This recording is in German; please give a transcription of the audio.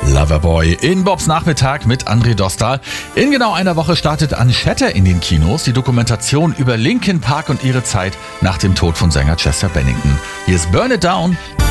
Loverboy in Bobs Nachmittag mit André Dostal. In genau einer Woche startet Unchatter in den Kinos, die Dokumentation über Linkin Park und ihre Zeit nach dem Tod von Sänger Chester Bennington. Hier ist Burn It Down.